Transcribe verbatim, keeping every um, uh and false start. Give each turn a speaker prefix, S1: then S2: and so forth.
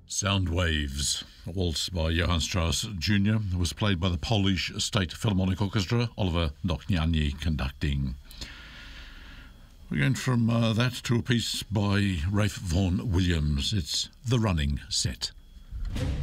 S1: Sound Waves, a waltz by Johann Strauss Junior, was played by the Polish State Philharmonic Orchestra, Oliver Dochniani conducting. We're going from uh, that to a piece by Ralph Vaughan Williams. It's The Running Set.